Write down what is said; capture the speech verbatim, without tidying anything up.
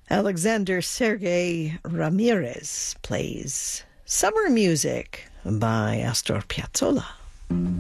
Alexander Sergei Ramirez plays Summer Music by Astor Piazzolla.